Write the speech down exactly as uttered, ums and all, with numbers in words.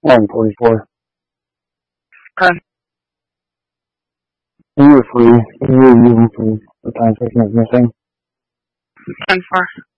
One forty-four. Okay. You were free. You were using for the time station is missing. ten four.